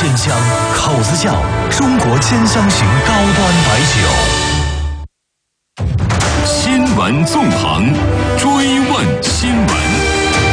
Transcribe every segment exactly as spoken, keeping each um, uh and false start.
鲜香，口子窖中国兼香型高端白酒。 新闻纵横，追问新闻。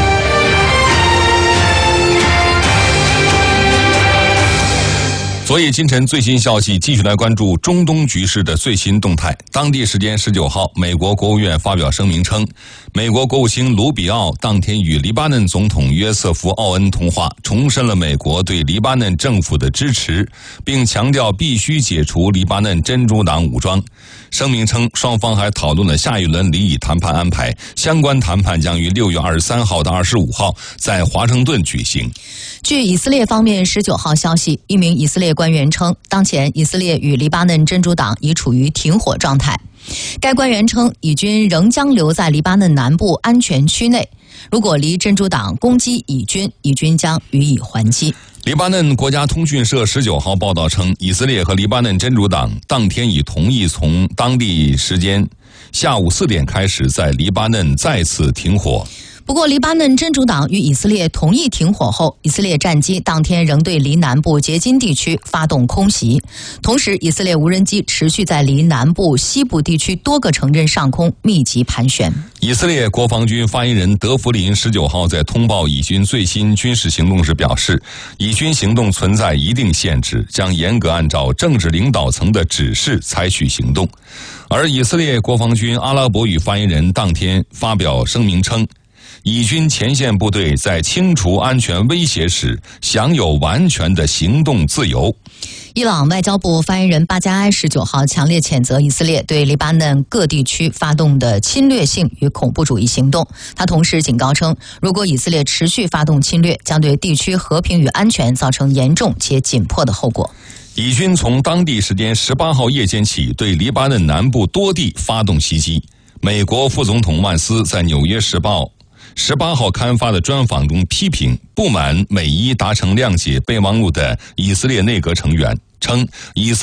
昨夜今晨最新消息，继续来关注中东局势的最新动态。当地时间十九号，美国国务院发表声明称，美国国务卿卢比奥当天与黎巴嫩总统约瑟夫·奥恩通话，重申了美国对黎巴嫩政府的支持，并强调必须解除黎巴嫩真主党武装。声明称，双方还讨论了下一轮离以谈判安排，相关谈判将于六月二十三号到二十五号在华盛顿举行。 据以色列方面十九号消息，一名以色列官员称，当前以色列与黎巴嫩真主党已处于停火状态。该官员称，以军仍将留在黎巴嫩南部安全区内，如果黎真主党攻击以军，以军将予以还击。 黎巴嫩国家通讯社十九号报道称，以色列和黎巴嫩真主党当天已同意从当地时间下午四点开始在黎巴嫩再次停火。 不过，黎巴嫩真主党与以色列同意停火后，以色列战机当天仍对黎南部杰金地区发动空袭，同时以色列无人机持续在黎南部西部地区多个城镇上空密集盘旋。 以色列国防军发言人德弗林十九号在通报以军最新军事行动时表示，以军行动存在一定限制，将严格按照政治领导层的指示采取行动。而以色列国防军阿拉伯语发言人当天发表声明称，以军前线部队在清除安全威胁时享有完全的行动自由。 伊朗外交部发言人巴加埃十九号强烈谴责以色列对黎巴嫩各地区发动的侵略性与恐怖主义行动。他同时警告称，如果以色列持续发动侵略，将对地区和平与安全造成严重且紧迫的后果。 以军从当地时间十八号夜间起对黎巴嫩南部多地发动袭击。美国副总统万斯在《纽约时报》十八号刊发的专访中批评不满美伊达成谅解备忘录的以色列内阁成员，称以色列